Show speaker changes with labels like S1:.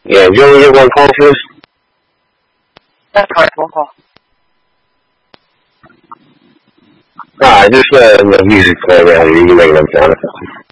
S1: Yeah, do you want me to get one call first?
S2: That's fine, phone call.
S1: Just music play around here. You can make it up, Jonathan.